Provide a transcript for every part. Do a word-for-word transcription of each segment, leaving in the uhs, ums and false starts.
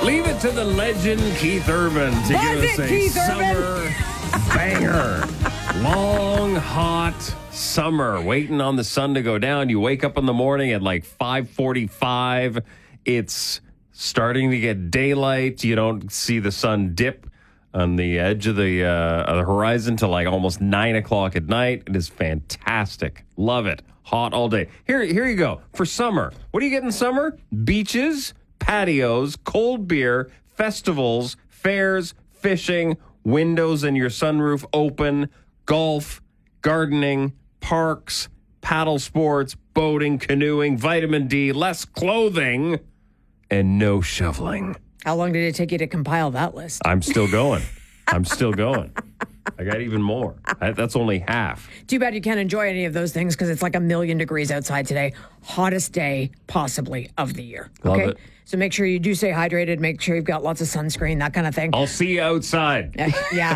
Leave it to the legend Keith Urban to Was give us it a Keith summer banger. Long, hot summer, waiting on the sun to go down. You wake up in the morning at like five forty-five. It's starting to get daylight. You don't see the sun dip on the edge of the, uh, of the horizon till like almost nine o'clock at night. It is fantastic. Love it. Hot all day. Here, here you go. For summer, what do you get in summer? Beaches, patios, cold beer, festivals, fairs, fishing, windows in your sunroof open, golf, gardening, parks, paddle sports, boating, canoeing, vitamin D, less clothing, and no shoveling. How long did it take you to compile that list? I'm still going. I'm still going. I got even more. I, that's only half. Too bad you can't enjoy any of those things because it's like a million degrees outside today. Hottest day possibly of the year. Love Okay. it. So make sure you do stay hydrated. Make sure you've got lots of sunscreen, that kind of thing. I'll see you outside. Yeah.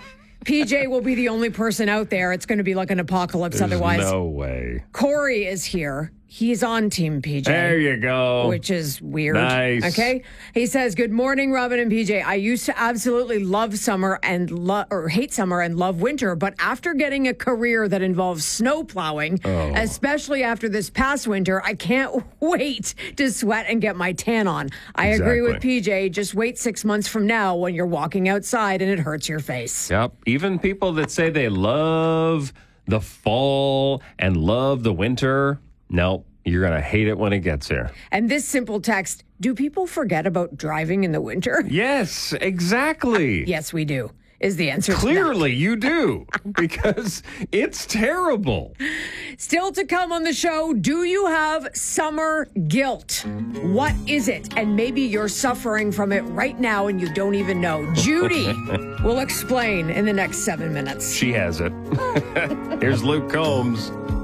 P J will be the only person out there. It's going to be like an apocalypse There's otherwise. no way. Corey is here. He's on Team P J. There you go. Which is weird. Nice. Okay. He says, "Good morning, Robin and P J. I used to absolutely love summer and love or hate summer and love winter, but after getting a career that involves snow plowing, Oh. especially after this past winter, I can't wait to sweat and get my tan on. I agree with Exactly. P J. Just wait six months from now when you're walking outside and it hurts your face." Yep. Even people that say they love the fall and love the winter, no, you're going to hate it when it gets here. And this simple text, do people forget about driving in the winter? Yes, exactly. Yes, we do, is the answer to that. Clearly you do, because it's terrible. Still to come on the show, do you have summer guilt? What is it? And maybe you're suffering from it right now and you don't even know. Judy will explain in the next seven minutes. She has it. Here's Luke Combs.